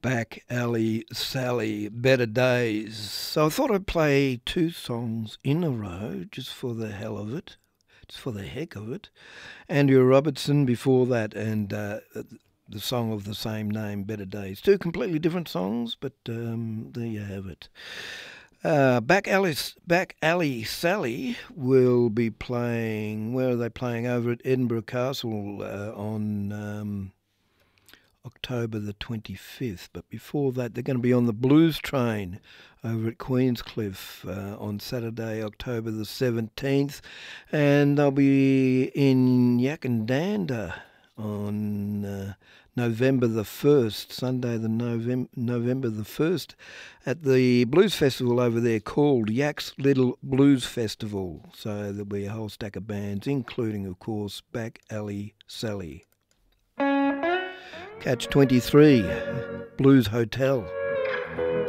Back Alley Sally, Better Days. So I thought I'd play two songs in a row just for the hell of it, just for the heck of it. Andrew Robertson before that, and the song of the same name, Better Days. Two completely different songs, but there you have it. Back Alley Sally will be playing, where are they playing? Over at Edinburgh Castle on October the 25th. But before that, they're going to be on the Blues Train over at Queenscliff on Saturday, October the 17th. And they'll be in Yakandanda on November the 1st, Sunday the November the 1st, at the blues festival over there called Yak's Little Blues Festival. So there'll be a whole stack of bands, including, of course, Back Alley Sally. Catch 23, Blues Hotel.